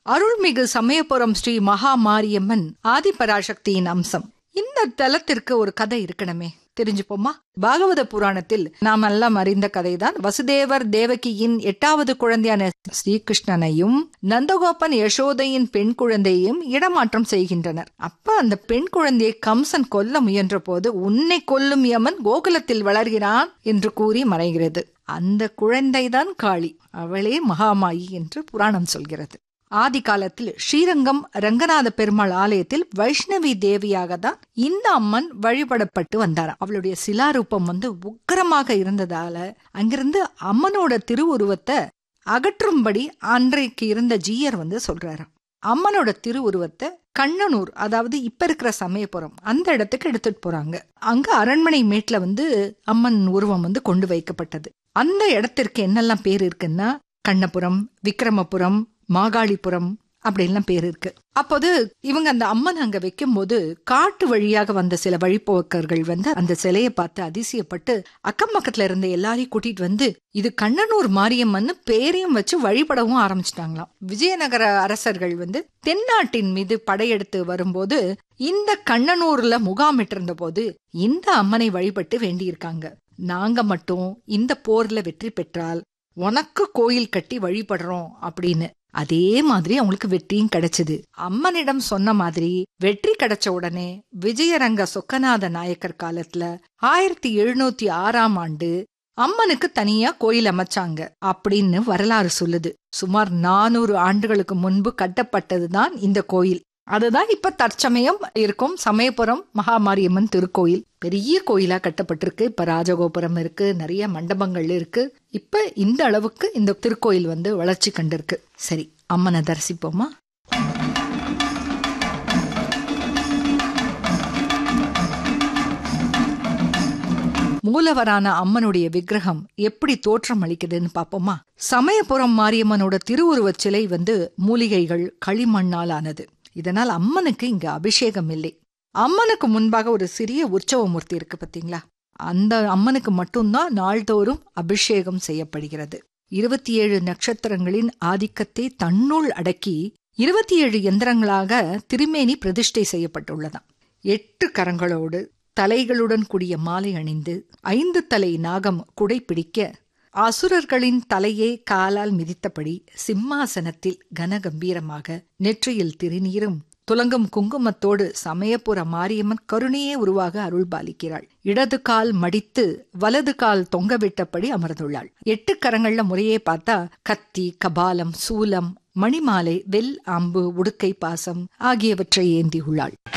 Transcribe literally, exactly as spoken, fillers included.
அருள்மிகு சமயபுரம் ஸ்ரீ மகா மாரியம்மன் ஆதிபராசக்தியின் அம்சம். இந்த தலத்திற்கு ஒரு கதை இருக்கணுமே, தெரிஞ்சுப்போமா? பாகவத புராணத்தில் நாம் எல்லாம் அறிந்த கதைதான். வசுதேவர் தேவகியின் எட்டாவது குழந்தையான ஸ்ரீகிருஷ்ணனையும் நந்தகோபன் யசோதையின் பெண் குழந்தையும் இடமாற்றம் செய்கின்றனர். அப்ப அந்த பெண் குழந்தையை கம்சன் கொல்ல முயன்ற போது, உன்னை கொல்லும் யமன் கோகுலத்தில் வளர்கிறான் என்று கூறி மறைகிறது. அந்த குழந்தைதான் காளி, அவளே மகாமாயி என்று புராணம் சொல்கிறது. ஆதி காலத்தில் ஸ்ரீரங்கம் ரங்கநாத பெருமாள் ஆலயத்தில் வைஷ்ணவி தேவியாக தான் இந்த அம்மன் வழிபடப்பட்டு வந்தாராம். அவளுடைய சிலாரூபம் வந்து உக்கிரமாக இருந்ததால அங்கிருந்து அம்மனோட திருவுருவத்தை அகற்றும்படி அன்றைக்கு இருந்த ஜீயர் வந்து சொல்றாராம். அம்மனோட திருவுருவத்தை கண்ணனூர், அதாவது இப்ப இருக்கிற சமயபுரம், அந்த இடத்துக்கு எடுத்துட்டு போறாங்க. அங்க அரண்மனை மேட்ல வந்து அம்மன் உருவம் வந்து கொண்டு வைக்கப்பட்டது. அந்த இடத்திற்கு என்னெல்லாம் பேர் இருக்குன்னா, கண்ணபுரம், விக்ரமபுரம், மாகாளிபுரம் அப்படின்லாம் பேர் இருக்கு. அப்போது இவங்க அந்த அம்மன் அங்க வைக்கும் போது காட்டு வழியாக வந்த சில வழிபோக்கர்கள் வந்து அந்த சிலையை பார்த்து அதிசயப்பட்டு அக்கம் பக்கத்துல இருந்த எல்லாரையும் கூட்டிட்டு வந்து இது கண்ணனூர் மாரியம்மன்னு பேரையும் வச்சு வழிபடவும் ஆரம்பிச்சிட்டாங்களாம். விஜயநகர அரசர்கள் வந்து தென்னாட்டின் மீது படையெடுத்து வரும்போது இந்த கண்ணனூர்ல முகாமிட்டு இருந்த போது இந்த அம்மனை வழிபட்டு வேண்டியிருக்காங்க. நாங்க மட்டும் இந்த போர்ல வெற்றி பெற்றால் உனக்கு கோயில் கட்டி வழிபடுறோம் அப்படின்னு. அதே மாதிரி அவங்களுக்கு வெற்றியும் கிடைச்சது. அம்மனிடம் சொன்ன மாதிரி வெற்றி கிடைச்ச உடனே விஜயரங்க சொக்கநாத நாயக்கர் காலத்துல ஆயிரத்தி எழுநூத்தி ஆறாம் ஆண்டு அம்மனுக்கு தனியா கோயில் அமைச்சாங்க அப்படின்னு வரலாறு சொல்லுது. சுமார் நானூறு ஆண்டுகளுக்கு முன்பு கட்டப்பட்டதுதான் இந்த கோயில். அதுதான் இப்ப தற்சமயம் இருக்கும் சமயபுரம் மகாமாரியம்மன் திருக்கோயில். பெரிய கோயிலா கட்டப்பட்டிருக்கு. இப்ப ராஜகோபுரம் இருக்கு, நிறைய மண்டபங்கள் இருக்கு. இப்ப இந்த அளவுக்கு இந்த திருக்கோயில் வந்து வளர்ச்சி கண்டிருக்கு. சரி, அம்மனை தரிசிப்போமா? மூலவரான அம்மனுடைய விக்கிரகம் எப்படி தோற்றம் அளிக்குதுன்னு பாப்போமா? சமயபுரம் மாரியம்மனோட திருவுருவச் சிலை வந்து மூலிகைகள், களிமண்ணால் ஆனது. இதனால் அம்மனுக்கு இங்க அபிஷேகம் இல்லை. அம்மனுக்கு முன்பாக ஒரு சிறிய உற்சவ மூர்த்தி இருக்கு பாத்தீங்களா? அந்த அம்மனுக்கு மட்டும்தான் நாள்தோறும் அபிஷேகம் செய்யப்படுகிறது. இருபத்தி ஏழு நட்சத்திரங்களின் ஆதிக்கத்தை தன்னுள் அடக்கி இருபத்தி ஏழு எந்திரங்களாக திருமேனி பிரதிஷ்டை செய்யப்பட்டுள்ளதாம். எட்டு கரங்களோடு தலைகளுடன் கூடிய மாலை அணிந்து ஐந்து தலை நாகம் குடை பிடிக்க அசுரர்களின் தலையை காலால் மிதித்தபடி சிம்மாசனத்தில் கனகம்பீரமாக நெற்றியில் திருநீரும் துலங்கும் குங்குமத்தோடு சமயபுர மாரியம்மன் கருணையே உருவாக அருள் பாலிக்கிறாள். இடது கால் மடித்து வலது கால் தொங்கவிட்டபடி அமர்ந்துள்ளாள். எட்டு கரங்கள்ல முறையே பார்த்தா கத்தி, கபாலம், சூலம், மணிமாலை, வெல், அம்பு, உடுக்கை பாசம் ஆகியவற்றை ஏந்தி உள்ளாள்.